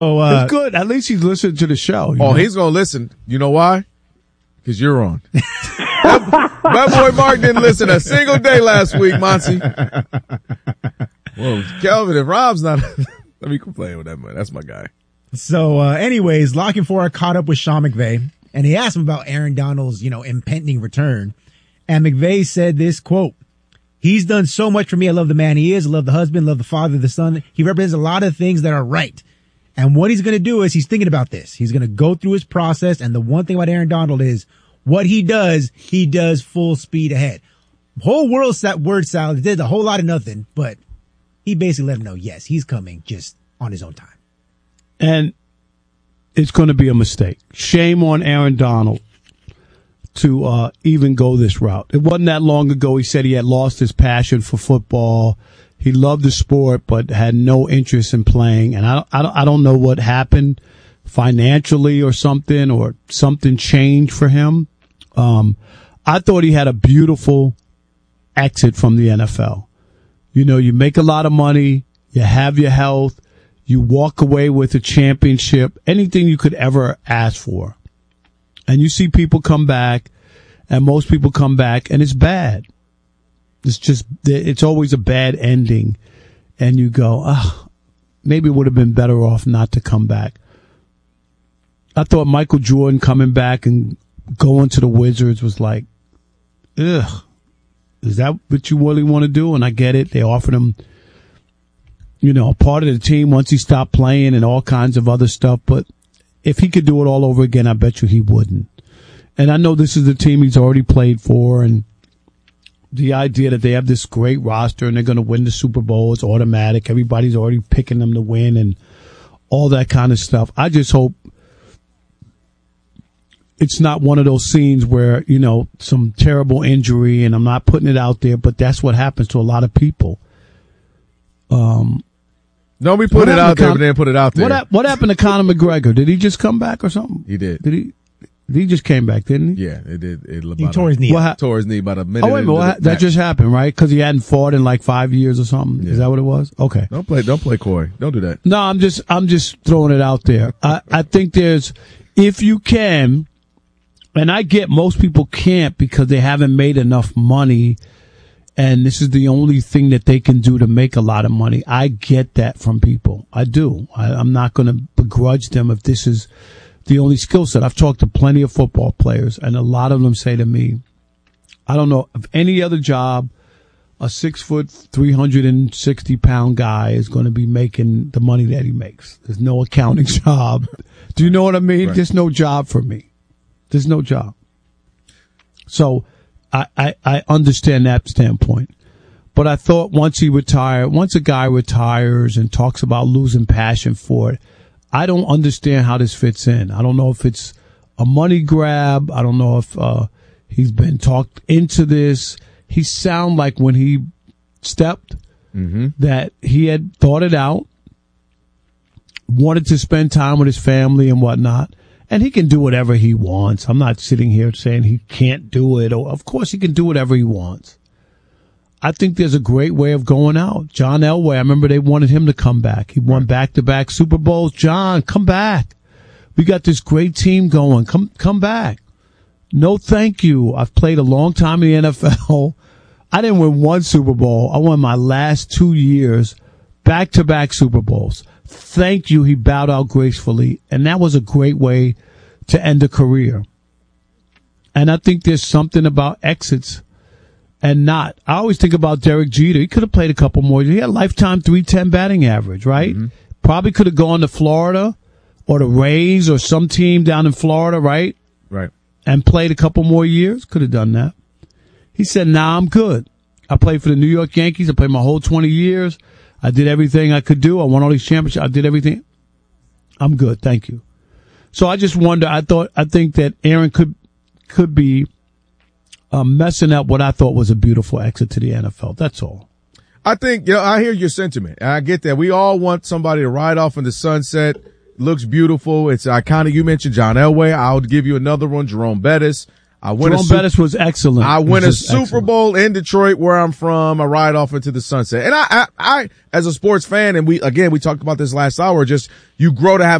It's good. At least he's listening to the show. Oh, he's going to listen. You know why? Because you're on. that boy Mark didn't listen a single day last week, Monty. Well, Kelvin, if Rob's not, let me complain with that man. That's my guy. So, anyways, La Canfora caught up with Sean McVay, and he asked him about Aaron Donald's, impending return. And McVay said this, quote, "He's done so much for me. I love the man he is. I love the husband, love the father, the son. He represents a lot of things that are right. And what he's going to do is he's thinking about this. He's going to go through his process. And the one thing about Aaron Donald is what he does full speed ahead. Whole word salad. He did a whole lot of nothing, but he basically let him know, yes, he's coming just on his own time. And it's going to be a mistake. Shame on Aaron Donald to even go this route. It wasn't that long ago he said he had lost his passion for football. He loved the sport, but had no interest in playing. And I don't know what happened financially or something changed for him. I thought he had a beautiful exit from the NFL. You make a lot of money, you have your health, you walk away with a championship, anything you could ever ask for. And you see people come back, and most people come back, and it's bad. It's always a bad ending. And you go, maybe it would have been better off not to come back. I thought Michael Jordan coming back and going to the Wizards was like, ugh, is that what you really want to do? And I get it. They offered him, a part of the team once he stopped playing and all kinds of other stuff. But if he could do it all over again, I bet you he wouldn't. And I know this is the team he's already played for, and the idea that they have this great roster and they're going to win the Super Bowl is automatic. Everybody's already picking them to win and all that kind of stuff. I just hope it's not one of those scenes where, some terrible injury, and I'm not putting it out there, but that's what happens to a lot of people. Don't be putting it out there, but then put it out there. What happened to Conor McGregor? Did he just come back or something? He did. He just came back, didn't he? Yeah, it did. He tore his knee. Tore his knee about a minute. Oh, wait a minute. That just happened, right? Because he hadn't fought in like 5 years or something. Yeah. Is that what it was? Okay. Don't play Corey. Don't do that. No, I'm just throwing it out there. I think if you can, and I get most people can't because they haven't made enough money, and this is the only thing that they can do to make a lot of money. I get that from people. I do. I'm not going to begrudge them if this is the only skill set. I've talked to plenty of football players, and a lot of them say to me, I don't know of any other job a 6 foot, 360-pound guy is going to be making the money that he makes. There's no accounting job. Do you know what I mean? Right. There's no job for me. There's no job. So I understand that standpoint. But I thought once a guy retires and talks about losing passion for it, I don't understand how this fits in. I don't know if it's a money grab. I don't know if he's been talked into this. He sounded like when he stepped that he had thought it out, wanted to spend time with his family and whatnot. And he can do whatever he wants. I'm not sitting here saying he can't do it. Of course he can do whatever he wants. I think there's a great way of going out. John Elway, I remember they wanted him to come back. He won back-to-back Super Bowls. John, come back. We got this great team going. Come back. No, thank you. I've played a long time in the NFL. I didn't win one Super Bowl. I won my last 2 years, back-to-back Super Bowls. Thank you. He bowed out gracefully. And that was a great way to end a career. And I think there's something about exits and not. I always think about Derek Jeter. He could have played a couple more. He had a lifetime 310 batting average, right? Probably could have gone to Florida or the Rays or some team down in Florida, right? Right. And played a couple more years. Could have done that. He said, nah, I'm good. I played for the New York Yankees. I played my whole 20 years. I did everything I could do. I won all these championships. I did everything. I'm good. Thank you. So I just wonder, I think that Aaron could be messing up what I thought was a beautiful exit to the NFL. That's all. I think, I hear your sentiment. I get that. We all want somebody to ride off in the sunset. Looks beautiful. It's iconic. You mentioned John Elway. I'll give you another one, Jerome Bettis. I win Jerome Bettis was excellent. I win a Just Super excellent. Bowl in Detroit where I'm from. I ride off into the sunset. And I, as a sports fan, and we talked about this last hour, just you grow to have